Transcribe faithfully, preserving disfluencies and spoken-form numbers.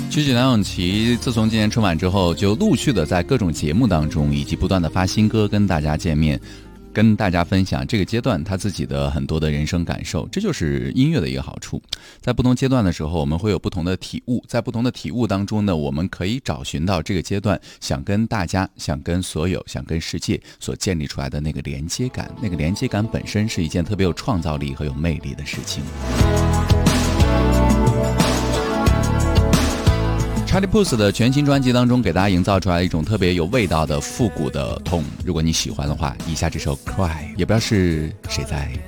曲曲梁咏琪自从今年春晚之后，就陆续的在各种节目当中，以及不断的发新歌，跟大家见面，跟大家分享这个阶段他自己的很多的人生感受。这就是音乐的一个好处，在不同阶段的时候，我们会有不同的体悟，在不同的体悟当中呢，我们可以找寻到这个阶段想跟大家、想跟所有、想跟世界所建立出来的那个连接感。那个连接感本身是一件特别有创造力和有魅力的事情。Charlie Puth 的全新专辑当中给大家营造出来一种特别有味道的复古的痛，如果你喜欢的话，以下这首 Cry 也不知道是谁在